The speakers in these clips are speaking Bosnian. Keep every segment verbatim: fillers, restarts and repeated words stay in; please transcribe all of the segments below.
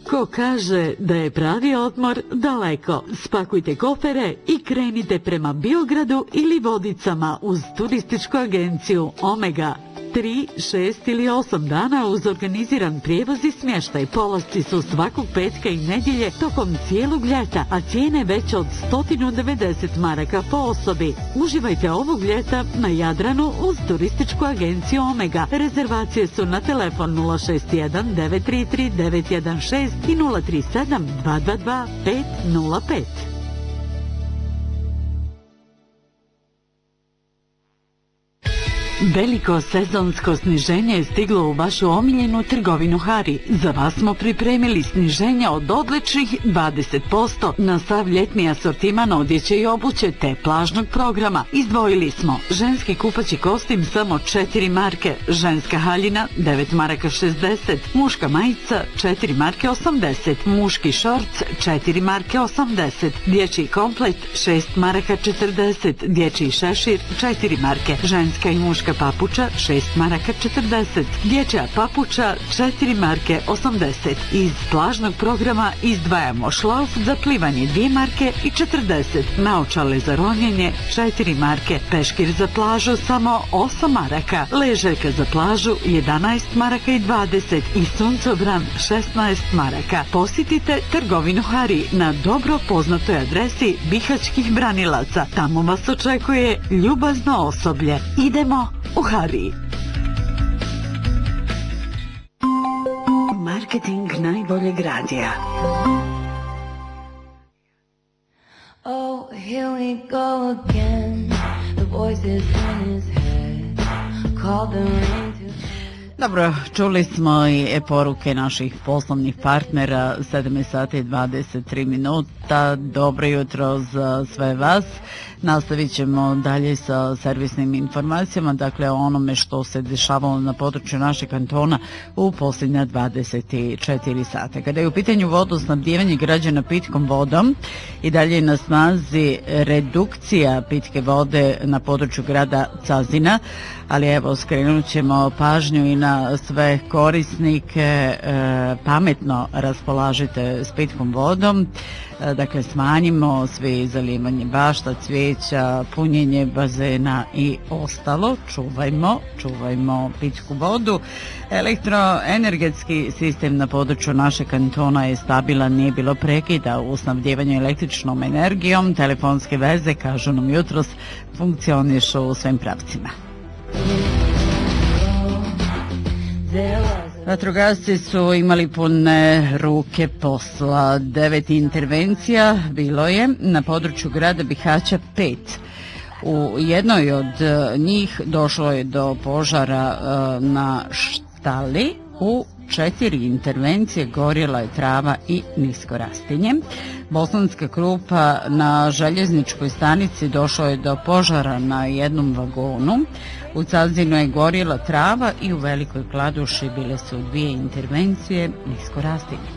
Ko kaže da je pravi odmor daleko? Spakujte kofere i krenite prema Biogradu ili Vodicama uz turističku agenciju Omega. Tri, šest ili osam dana uz organiziran prijevoz i smještaj. Polasci su svakog petka i nedjelje tokom cijelog ljeta, a cijene već od sto devedeset maraka po osobi. Uživajte ovog ljeta na Jadranu uz turističku agenciju Omega. Rezervacije su na telefon nula šest jedan devet tri tri devet jedan šest i nula tri sedam dva dva dva pet nula pet. Veliko sezonsko sniženje je stiglo u vašu omiljenu trgovinu Hari. Za vas smo pripremili sniženje od odličnih dvadeset posto na sav ljetni asortiman odjeće i obuće te plažnog programa. Izdvojili smo ženski kupaći kostim samo četiri marke, ženska haljina devet maraka šezdeset, muška majica četiri marke osamdeset, muški šorc četiri marke osamdeset, dječji komplet šest maraka četrdeset, dječji šešir četiri marke, ženska i muška papuča šest maraka četrdeset, dječja papuča četiri marke osamdeset. Iz plažnog programa izdvajamo šlauf za plivanje dvije marke i četrdeset, naočale za ronjenje četiri marke, peškir za plažu samo osam maraka, ležaljka za plažu jedanaest maraka i dvadeset i suncobran šesnaest maraka. Posjetite trgovinu Hari na dobro poznatoj adresi Bihaćkih branilaca. Tamo vas očekuje ljubazno osoblje. Idemo u Hari. Marketing najboljeg radija. Oh, here we go again. The voices in his head called the rain to... Dobro, čuli smo i poruke naših poslovnih partnera, sedam sati i dvadeset tri minuta. Dobro jutro za sve vas. Nastavit ćemo dalje sa servisnim informacijama, dakle o onome što se dešavalo na području našeg kantona u posljednja dvadeset četiri sata. Kada je u pitanju vodosnabdijevanje građana pitkom vodom, i dalje je na snazi redukcija pitke vode na području grada Cazina, ali evo skrenut ćemo pažnju i na sve korisnike, e, pametno raspolažite s pitkom vodom. Dakle, smanjimo svi zalijevanje bašta, cvijeća, punjenje bazena i ostalo. Čuvajmo, čuvajmo pitku vodu. Elektroenergetski sistem na području našeg kantona je stabilan, nije bilo prekida u snabdjevanju električnom energijom. Telefonske veze, kažu nam jutros, funkcionišu u svim pravcima. Vatrogasci su imali pune ruke posla. Devet intervencija bilo je na području grada Bihaća pet. U jednoj od njih došlo je do požara na štali. U četiri intervencije gorjela je trava i nisko rastinje. Bosanska Krupa, na željezničkoj stanici došlo je do požara na jednom vagonu. U Cazinu je gorjela trava i u Velikoj Kladuši bile su dvije intervencije nisko rastinje.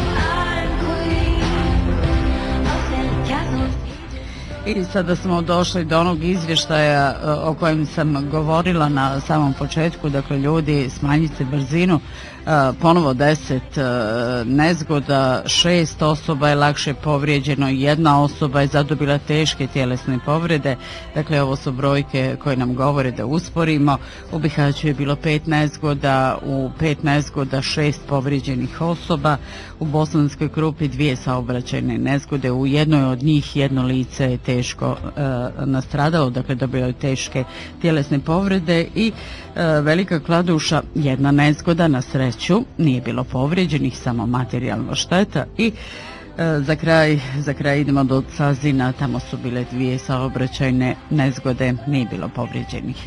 I sada smo došli do onog izvještaja o kojem sam govorila na samom početku. Dakle, ljudi, smanjite brzinu. Ponovo deset nezgoda, šest osoba je lakše povrijeđeno, jedna osoba je zadobila teške tjelesne povrede. Dakle, ovo su brojke koje nam govore da usporimo. U Bihaću je bilo pet nezgoda, u pet nezgoda šest povrijeđenih osoba. U Bosanskoj Krupi dvije saobraćajne nezgode, u jednoj od njih jedno lice je teško e, nastradalo, dakle dobilo je teške tjelesne povrede. I e, Velika Kladuša jedna nezgoda, na sreću nije bilo povrijeđenih, samo materijalno šteta. I e, za kraj, za kraj idemo do Cazina, tamo su bile dvije saobraćajne nezgode, nije bilo povrijeđenih.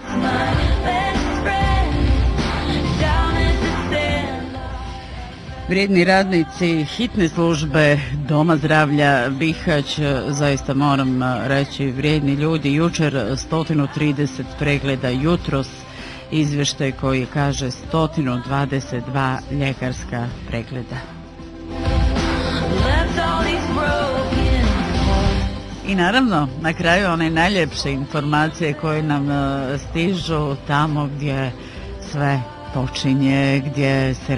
Vrijedni radnici hitne službe Doma zdravlja Bihać, zaista moram reći vrijedni ljudi, jučer sto trideset pregleda, jutros izvještaj koji kaže sto dvadeset dva ljekarska pregleda. I naravno, na kraju one najljepše informacije koje nam stižu tamo gdje sve počinje, gdje se